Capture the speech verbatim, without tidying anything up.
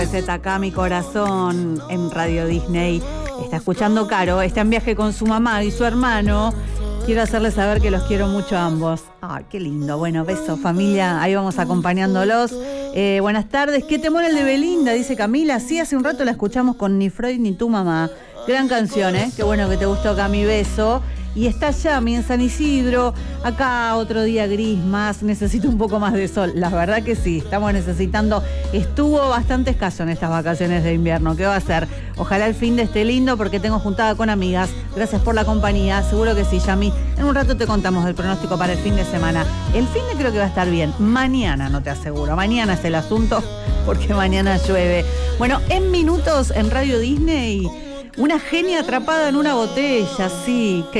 Receta acá mi corazón en Radio Disney. Está escuchando Caro, está en viaje con su mamá y su hermano. Quiero hacerles saber que los quiero mucho a ambos. Ay, qué lindo. Bueno, besos, familia. Ahí vamos acompañándolos. Eh, buenas tardes. ¿Qué temor el de Belinda? Dice Camila. Sí, hace un rato la escuchamos con Ni Freud ni tu mamá. Gran canción, ¿eh? Qué bueno que te gustó, Cami. Beso. Y está Yami en San Isidro. Acá otro día gris más. Necesito un poco más de sol. La verdad que sí, estamos necesitando. Estuvo bastante escaso en estas vacaciones de invierno. ¿Qué va a ser? Ojalá el fin de esté lindo porque tengo juntada con amigas. Gracias por la compañía. Seguro que sí, Yami. En un rato te contamos el pronóstico para el fin de semana. El fin de creo que va a estar bien. Mañana no te aseguro. Mañana es el asunto porque mañana llueve. Bueno, en minutos en Radio Disney, una genia atrapada en una botella, sí. Que